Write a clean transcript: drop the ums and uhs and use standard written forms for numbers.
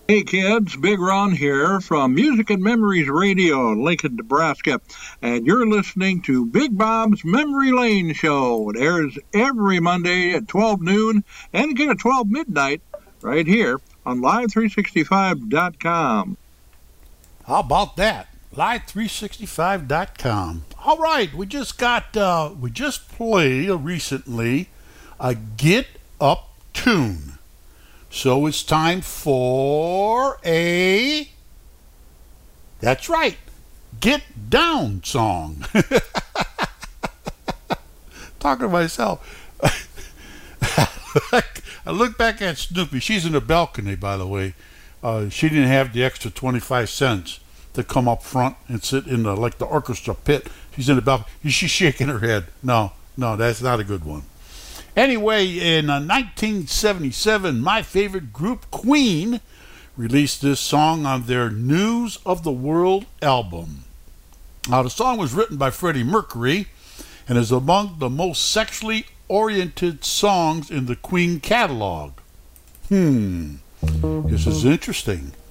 Hey kids, Big Ron here from Music and Memories Radio in Lincoln, Nebraska, and you're listening to Big Bob's Memory Lane Show. It airs every Monday at 12 noon and again at 12 midnight right here on Live365.com. How about that? Live365.com. All right, we just played recently a Get Up tune. So it's time for that's right, Get Down song. Talking to myself. I look back at Snoopy. She's in the balcony, by the way. She didn't have the extra 25 cents to come up front and sit in the orchestra pit. She's in the balcony. She's shaking her head. No, that's not a good one. Anyway, in 1977, my favorite group, Queen, released this song on their News of the World album. Now, the song was written by Freddie Mercury and is among the most sexually oriented songs in the Queen catalog. This is interesting.